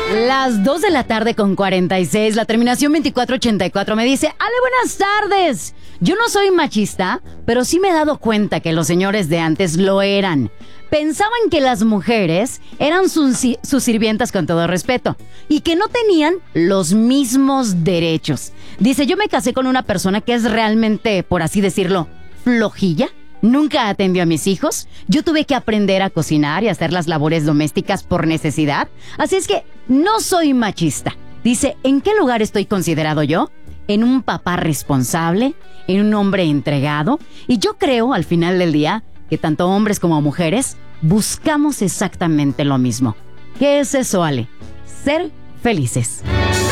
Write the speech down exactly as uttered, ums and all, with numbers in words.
Las dos de la tarde con cuarenta y seis, la terminación veinticuatro ochenta y cuatro me dice: Ale, buenas tardes. Yo no soy machista, pero sí me he dado cuenta que los señores de antes lo eran. Pensaban que las mujeres eran sus, sus sirvientas, con todo respeto, y que no tenían los mismos derechos. Dice: yo me casé con una persona que es realmente, por así decirlo, flojilla. Nunca atendió a mis hijos. Yo tuve que aprender a cocinar y hacer las labores domésticas por necesidad. Así es que no soy machista. Dice: ¿en qué lugar estoy considerado yo? En un papá responsable, en un hombre entregado. Y yo creo, al final del día, que tanto hombres como mujeres buscamos exactamente lo mismo. ¿Qué es eso, Ale? Ser felices.